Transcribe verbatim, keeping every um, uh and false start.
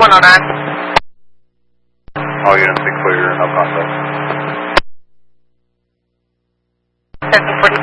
one oh nine. All units be clear, no contact. seven forty.